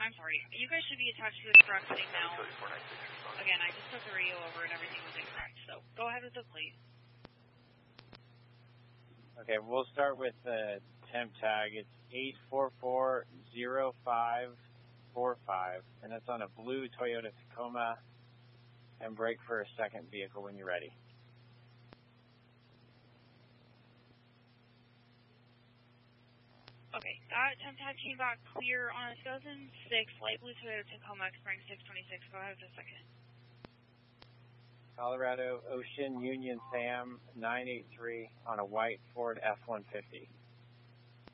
I'm sorry. You guys should be attached to the correct thing now. Again, I just took the radio over and everything was incorrect, so go ahead with the plate. Okay, we'll start with the temp tag. It's 8440545, and that's on a blue Toyota Tacoma, and brake for a second vehicle when you're ready. Okay, that temp tag came back clear on a 2006 light blue Toyota Tacoma Exploring 626. Go ahead with a second. Colorado Ocean Union Sam 983 on a white Ford F-150.